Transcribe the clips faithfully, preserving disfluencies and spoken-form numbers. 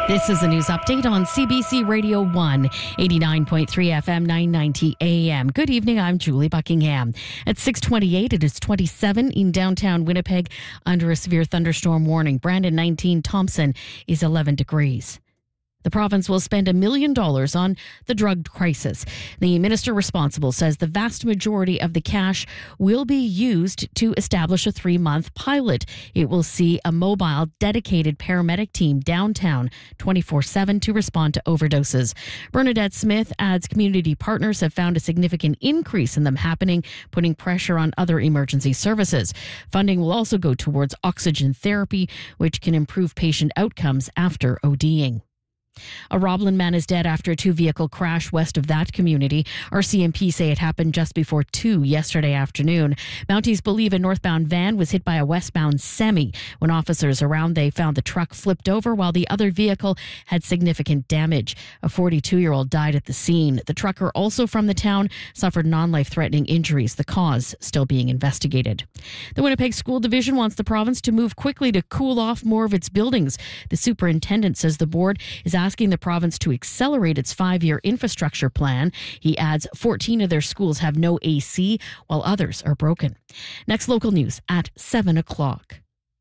This is a news update on C B C Radio one, eighty-nine point three F M, nine ninety A M. Good evening, I'm Julie Buckingham. At six twenty-eight, it is twenty-seven in downtown Winnipeg under a severe thunderstorm warning. Brandon nineteen, Thompson is eleven degrees. The province will spend a million dollars on the drug crisis. The minister responsible says the vast majority of the cash will be used to establish a three-month pilot. It will see a mobile, dedicated paramedic team downtown twenty-four seven to respond to overdoses. Bernadette Smith adds community partners have found a significant increase in them happening, putting pressure on other emergency services. Funding will also go towards oxygen therapy, which can improve patient outcomes after ODing. A Roblin man is dead after a two-vehicle crash west of that community. R C M P say it happened just before two yesterday afternoon. Mounties believe a northbound van was hit by a westbound semi. When officers around, they found the truck flipped over while the other vehicle had significant damage. A forty-two-year-old died at the scene. The trucker, also from the town, suffered non-life-threatening injuries. The cause still being investigated. The Winnipeg School Division wants the province to move quickly to cool off more of its buildings. The superintendent says the board is asking the province to accelerate its five-year infrastructure plan. He adds fourteen of their schools have no A C, while others are broken. Next local news at seven o'clock.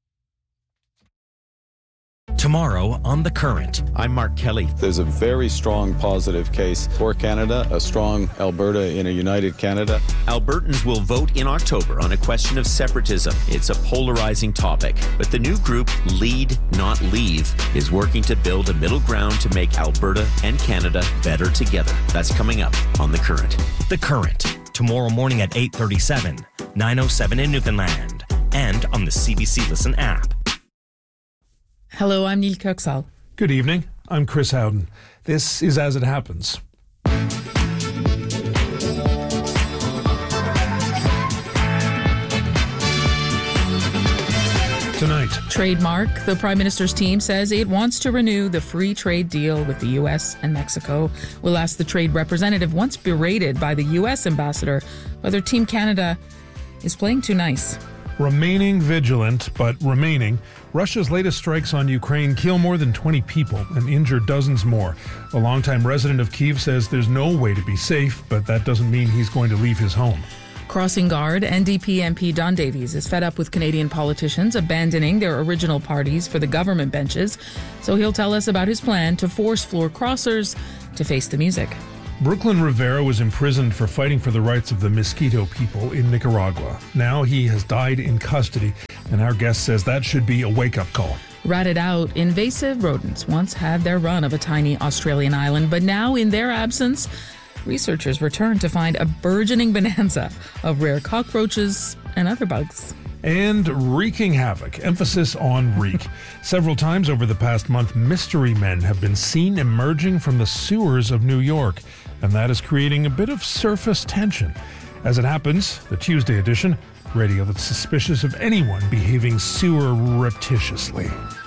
Tomorrow on The Current. I'm Mark Kelly. There's a very strong positive case for Canada, a strong Alberta in a united Canada. Albertans will vote in October on a question of separatism. It's a polarizing topic, but the new group, Lead Not Leave, is working to build a middle ground to make Alberta and Canada better together. That's coming up on The Current. The Current. Tomorrow morning at eight thirty-seven, nine oh seven in Newfoundland, and on the C B C Listen app. Hello, I'm Neil Kirksall. Good evening. I'm Chris Howden. This is As It Happens. Tonight. Trademark. The Prime Minister's team says it wants to renew the free trade deal with the U S and Mexico. We'll ask the trade representative, once berated by the U S ambassador, whether Team Canada is playing too nice. Remaining vigilant, but remaining. Russia's latest strikes on Ukraine kill more than twenty people and injure dozens more. A longtime resident of Kyiv says there's no way to be safe, but that doesn't mean he's going to leave his home. Crossing Guard, N D P M P Don Davies is fed up with Canadian politicians abandoning their original parties for the government benches, so he'll tell us about his plan to force floor crossers to face the music. Brooklyn Rivera was imprisoned for fighting for the rights of the Miskito people in Nicaragua. Now he has died in custody, and our guest says that should be a wake-up call. Ratted out, invasive rodents once had their run of a tiny Australian island, but now in their absence, researchers return to find a burgeoning bonanza of rare cockroaches and other bugs. And wreaking havoc, emphasis on wreak. Several times over the past month, mystery men have been seen emerging from the sewers of New York, and that is creating a bit of surface tension. As it happens, the Tuesday edition, radio that's suspicious of anyone behaving sewer-reptitiously.